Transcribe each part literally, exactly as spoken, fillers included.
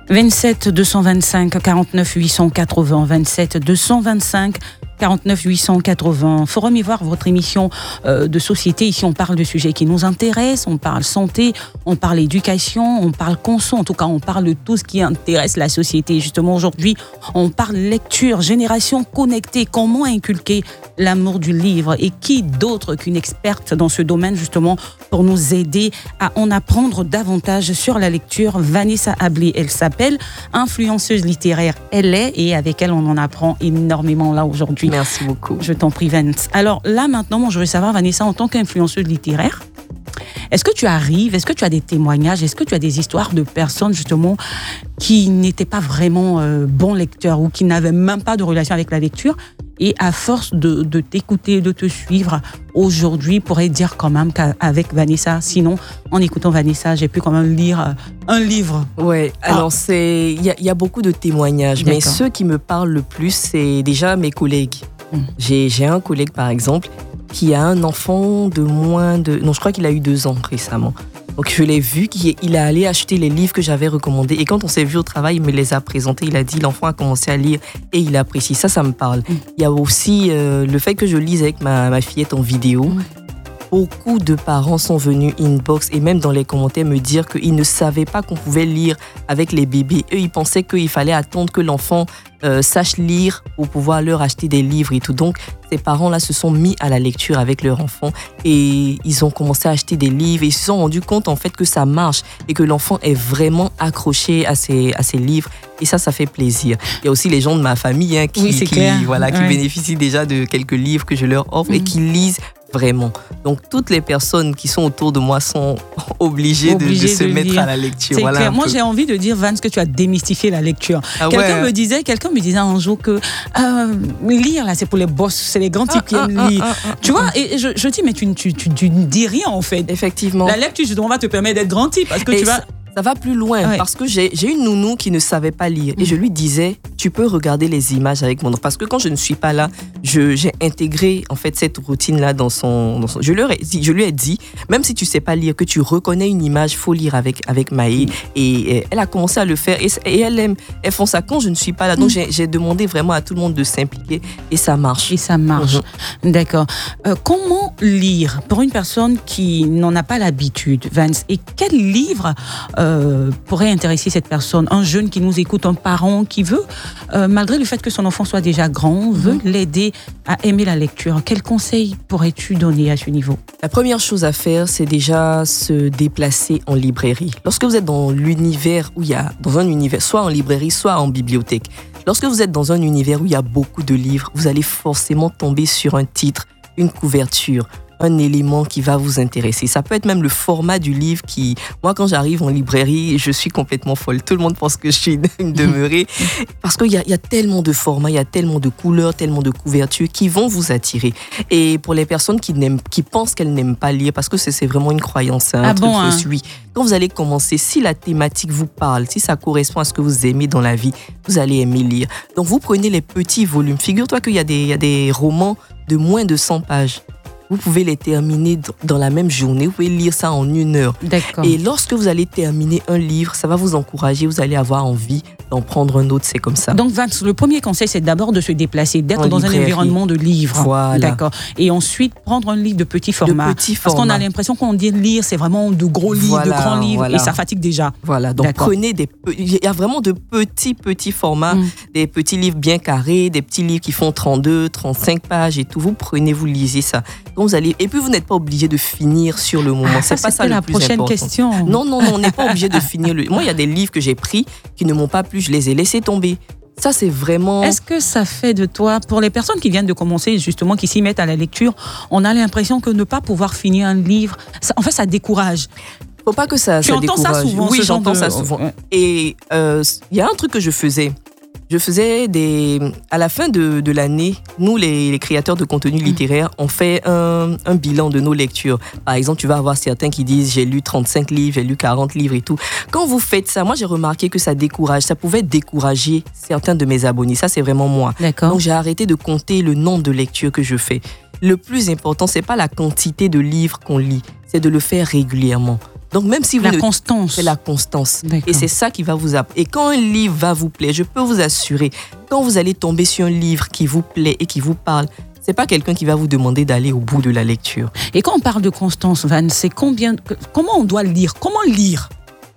vingt-sept deux cent vingt-cinq quarante-neuf huit cent quatre-vingts, vingt-sept deux cent vingt-cinq quarante-neuf huit cent quatre-vingts. Forum Ivoire, votre émission euh, de société. Ici, on parle de sujets qui nous intéressent. On parle santé, on parle éducation, on parle conso. En tout cas, on parle de tout ce qui intéresse la société. Justement, aujourd'hui, on parle lecture, génération connectée. Comment inculquer l'amour du livre? Et qui d'autre qu'une experte dans ce domaine, justement, pour nous aider à en apprendre davantage sur la lecture? Vanessa Ablé, elle s'appelle influenceuse littéraire. Elle est, et avec elle, on en apprend énormément là aujourd'hui. Merci beaucoup. Je t'en prie, Vance. Alors là, maintenant, moi, je veux savoir, Vanessa, en tant qu'influenceuse littéraire, est-ce que tu arrives, est-ce que tu as des témoignages, est-ce que tu as des histoires de personnes, justement, qui n'étaient pas vraiment euh, bons lecteurs ou qui n'avaient même pas de relation avec la lecture et à force de, de t'écouter, de te suivre, aujourd'hui, pourraient dire quand même qu'avec Vanessa, sinon, en écoutant Vanessa, j'ai pu quand même lire un livre. Ouais, alors ah. c'est, il y, y a beaucoup de témoignages, D'accord. mais ceux qui me parlent le plus, c'est déjà mes collègues. Hum. J'ai, j'ai un collègue, par exemple, qui a un enfant de moins de... Non, je crois qu'il a eu deux ans récemment. Donc, je l'ai vu, il est allé acheter les livres que j'avais recommandés. Et quand on s'est vu au travail, il me les a présentés. Il a dit, l'enfant a commencé à lire et il apprécie. Ça, ça me parle. Mmh. Il y a aussi euh, le fait que je lise avec ma, ma fillette en vidéo. Mmh. Beaucoup de parents sont venus inbox et même dans les commentaires me dire qu'ils ne savaient pas qu'on pouvait lire avec les bébés. Eux, ils pensaient qu'il fallait attendre que l'enfant euh, sache lire pour pouvoir leur acheter des livres et tout. Donc, ces parents-là se sont mis à la lecture avec leur enfant et ils ont commencé à acheter des livres et ils se sont rendus compte en fait que ça marche et que l'enfant est vraiment accroché à ces, à ces livres. Et ça, ça fait plaisir. Il y a aussi les gens de ma famille hein, qui, oui, qui, voilà, qui ouais. bénéficient déjà de quelques livres que je leur offre mmh. et qui lisent vraiment. Donc, toutes les personnes qui sont autour de moi sont obligées, obligées de, de se de mettre lire. à la lecture. C'est voilà clair. Moi, j'ai envie de dire, Vance, que tu as démystifié la lecture. Ah quelqu'un, ouais. me disait, quelqu'un me disait un jour que euh, lire, là, c'est pour les boss, c'est les grands types ah, qui aiment ah, lire. Ah, ah, tu ah, vois, ah. et je, je dis, mais tu, tu, tu, tu ne dis rien, en fait. Effectivement. La lecture, justement, va te permettre d'être grand type. Parce que et tu vas... Ça va plus loin ouais. parce que j'ai, j'ai une nounou qui ne savait pas lire mmh. et je lui disais tu peux regarder les images avec mon enfant parce que quand je ne suis pas là je, j'ai intégré en fait cette routine là dans son, dans son je, leur ai dit, je lui ai dit même si tu sais pas lire que tu reconnais une image faut lire avec, avec Maï mmh. et, et elle a commencé à le faire et, et elle aime elles font ça quand je ne suis pas là donc mmh. j'ai, j'ai demandé vraiment à tout le monde de s'impliquer et ça marche et ça marche mmh. D'accord. Euh, comment lire pour une personne qui n'en a pas l'habitude, Vance, et quel livre Euh, pourrait intéresser cette personne, un jeune qui nous écoute, un parent qui veut, euh, malgré le fait que son enfant soit déjà grand, veut mmh. l'aider à aimer la lecture. Quels conseils pourrais-tu donner à ce niveau? La première chose à faire, c'est déjà se déplacer en librairie. Lorsque vous êtes dans l'univers où il y a, dans un univers, soit en librairie, soit en bibliothèque, lorsque vous êtes dans un univers où il y a beaucoup de livres, vous allez forcément tomber sur un titre, une couverture, un élément qui va vous intéresser. Ça peut être même le format du livre qui... Moi, quand j'arrive en librairie, je suis complètement folle. Tout le monde pense que je suis une demeurée. Parce qu'il y a, il y a tellement de formats, il y a tellement de couleurs, tellement de couvertures qui vont vous attirer. Et pour les personnes qui, n'aiment, qui pensent qu'elles n'aiment pas lire, parce que c'est, c'est vraiment une croyance, hein, ah un bon, truc hein. fausse, oui. Quand vous allez commencer, si la thématique vous parle, si ça correspond à ce que vous aimez dans la vie, vous allez aimer lire. Donc, vous prenez les petits volumes. Figure-toi qu'il y a des, il y a des romans de moins de cent pages. Vous pouvez les terminer dans la même journée. Vous pouvez lire ça en une heure. D'accord. Et lorsque vous allez terminer un livre, ça va vous encourager. Vous allez avoir envie d'en prendre un autre. C'est comme ça. Donc, Vance, le premier conseil, c'est d'abord de se déplacer, d'être en dans librairie. un environnement de livres. Voilà. D'accord. Et ensuite, prendre un livre de petit format. De petit Parce format. qu'on a l'impression qu'on dit lire, c'est vraiment de gros livres, voilà, de grands livres. Voilà. Et ça fatigue déjà. Voilà. Donc, D'accord. prenez des... Il y a vraiment de petits, petits formats. Mm. Des petits livres bien carrés, des petits livres qui font trente-deux, trente-cinq pages et tout. Vous prenez, vous lisez ça. Donc, vous allez... Et puis, vous n'êtes pas obligé de finir sur le moment. Ah, c'est ça, pas ça le la plus prochaine important. question. Non, non, non, on n'est pas obligé de finir. Le... Moi, il y a des livres que j'ai pris qui ne m'ont pas plu, je les ai laissés tomber. Ça, c'est vraiment... Est-ce que ça fait de toi, pour les personnes qui viennent de commencer, justement, qui s'y mettent à la lecture, on a l'impression que ne pas pouvoir finir un livre, ça, en fait, ça décourage. Faut pas que ça, tu ça entends décourage. ça souvent? Oui, ce j'entends genre de... ça souvent. Et il euh, y a un truc que je faisais. Je faisais des... À la fin de, de l'année, nous, les, les créateurs de contenu littéraire, on fait un, un bilan de nos lectures. Par exemple, tu vas avoir certains qui disent « j'ai lu trente-cinq livres, j'ai lu quarante livres et tout ». Quand vous faites ça, moi, j'ai remarqué que ça décourage. Ça pouvait décourager certains de mes abonnés. Ça, c'est vraiment moi. D'accord. Donc, j'ai arrêté de compter le nombre de lectures que je fais. Le plus important, c'est pas la quantité de livres qu'on lit, c'est de le faire régulièrement. Donc même si vous la ne... constance. C'est la constance. D'accord. Et c'est ça qui va vous apprendre. Et quand un livre va vous plaire, je peux vous assurer, quand vous allez tomber sur un livre qui vous plaît et qui vous parle, c'est pas quelqu'un qui va vous demander d'aller au bout de la lecture. Et quand on parle de constance, Van, c'est combien, comment on doit lire? Comment lire?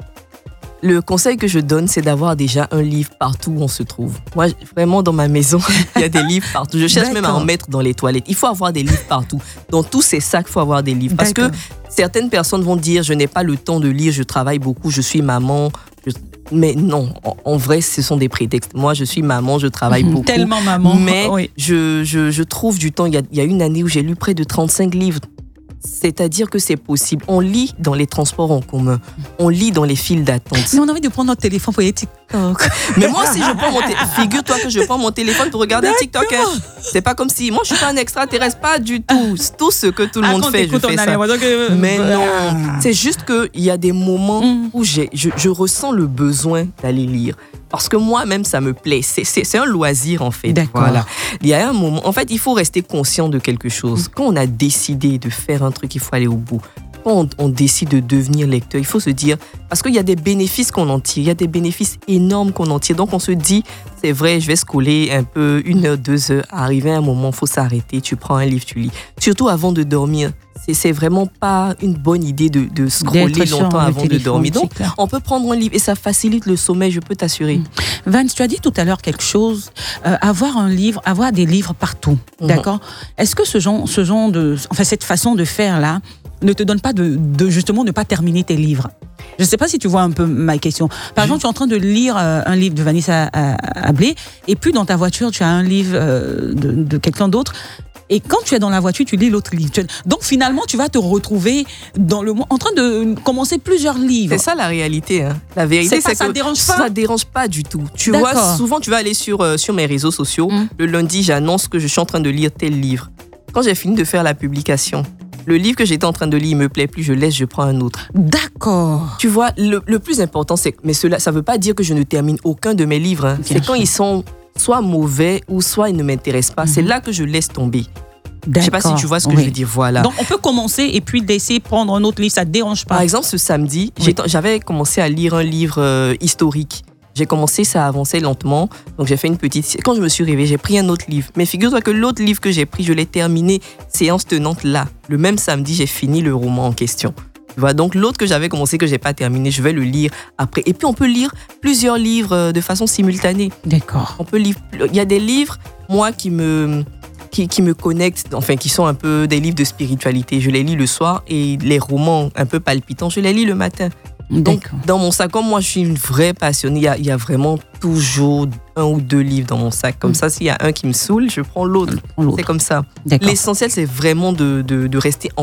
Le conseil que je donne, c'est d'avoir déjà un livre partout où on se trouve. Moi, vraiment, dans ma maison, il y a des livres partout. Je cherche D'accord. même à en mettre dans les toilettes. Il faut avoir des livres partout. Dans tous ces sacs, il faut avoir des livres. Parce D'accord. que certaines personnes vont dire, je n'ai pas le temps de lire, je travaille beaucoup, je suis maman. Je... Mais non, en, en vrai, ce sont des prétextes. Moi, je suis maman, je travaille beaucoup. Tellement maman. Mais oui. je, je, je trouve du temps. Il y a, il y a une année où j'ai lu près de trente-cinq livres. C'est-à-dire que c'est possible. On lit dans les transports en commun. On lit dans les files d'attente. Mais on a envie de prendre notre téléphone pour les TikTok. Mais moi aussi, je prends mon téléphone. Figure-toi que je prends mon téléphone pour regarder un TikTok. Hein. C'est pas comme si... Moi, je suis pas un extraterrestre. Pas du tout. Tout ce que tout le ah, monde fait, je fais ça. Que... Mais non. C'est juste qu'il y a des moments mm. où j'ai, je, je ressens le besoin d'aller lire. Parce que moi-même, ça me plaît. C'est, c'est, c'est un loisir, en fait. D'accord. Voilà. Il y a un moment... En fait, il faut rester conscient de quelque chose. Quand on a décidé de faire un truc, il faut aller au bout. Quand on, on décide de devenir lecteur, il faut se dire... Parce qu'il y a des bénéfices qu'on en tire. Il y a des bénéfices énormes qu'on en tire. Donc, on se dit, c'est vrai, je vais scroller un peu, une heure, deux heures. Arrivé à un moment, il faut s'arrêter. Tu prends un livre, tu lis. Surtout avant de dormir. C'est, c'est vraiment pas une bonne idée de, de scroller longtemps avant de dormir. Donc, on peut prendre un livre et ça facilite le sommeil, je peux t'assurer. Mmh. Vance, tu as dit tout à l'heure quelque chose, euh, avoir un livre, avoir des livres partout, mmh. d'accord? Est-ce que ce genre, ce genre de, enfin cette façon de faire là, ne te donne pas de, de justement ne pas terminer tes livres? Je ne sais pas si tu vois un peu ma question. Par mmh. exemple, tu es en train de lire euh, un livre de Vanessa Ablé, et puis dans ta voiture, tu as un livre euh, de, de quelqu'un d'autre. Et quand tu es dans la voiture, tu lis l'autre livre. Donc finalement, tu vas te retrouver dans le, en train de commencer plusieurs livres. C'est ça la réalité. Hein. La vérité, c'est, c'est que ça ne dérange pas. Ça ne dérange pas du tout. Tu D'accord. vois, souvent, tu vas aller sur, euh, sur mes réseaux sociaux. Mmh. Le lundi, j'annonce que je suis en train de lire tel livre. Quand j'ai fini de faire la publication, le livre que j'étais en train de lire, il me plaît plus, je laisse, je prends un autre. D'accord. Tu vois, le, le plus important, c'est... Mais cela, ça ne veut pas dire que je ne termine aucun de mes livres. Hein. C'est sûr. Quand ils sont soit mauvais ou soit ils ne m'intéressent pas. Mmh. C'est là que je laisse tomber. D'accord. Je ne sais pas si tu vois ce que oui. je veux dire. Voilà. Donc, on peut commencer et puis laisser prendre un autre livre, ça ne te dérange pas. Par exemple, ce samedi, oui. j'avais commencé à lire un livre euh, historique. J'ai commencé, ça avançait lentement. Donc, j'ai fait une petite... Quand je me suis réveillée, j'ai pris un autre livre. Mais figure-toi que l'autre livre que j'ai pris, je l'ai terminé séance tenante là. Le même samedi, j'ai fini le roman en question. Tu vois, donc, l'autre que j'avais commencé, que je n'ai pas terminé, je vais le lire après. Et puis, on peut lire plusieurs livres de façon simultanée. D'accord. On peut lire... Il y a des livres, moi, qui me... Qui, qui me connectent, enfin qui sont un peu des livres de spiritualité. Je les lis le soir et les romans un peu palpitants, je les lis le matin. Donc, D'accord. dans mon sac, comme moi je suis une vraie passionnée, il y a, il y a vraiment toujours un ou deux livres dans mon sac. Comme mmh. ça, s'il y a un qui me saoule, je prends l'autre. Je prends l'autre. C'est comme ça. D'accord. L'essentiel, c'est vraiment de, de, de rester